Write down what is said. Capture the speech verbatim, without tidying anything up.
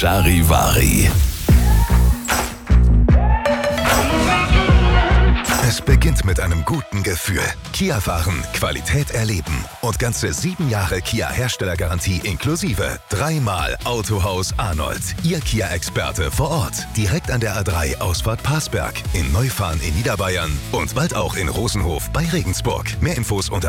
Charivari. Es beginnt mit einem guten Gefühl. Kia fahren, Qualität erleben und ganze sieben Jahre Kia-Herstellergarantie inklusive. Dreimal Autohaus Arnold. Ihr Kia-Experte vor Ort. Direkt an der A drei Ausfahrt Parsberg. In Neufahren in Niederbayern und bald auch in Rosenhof bei Regensburg. Mehr Infos unter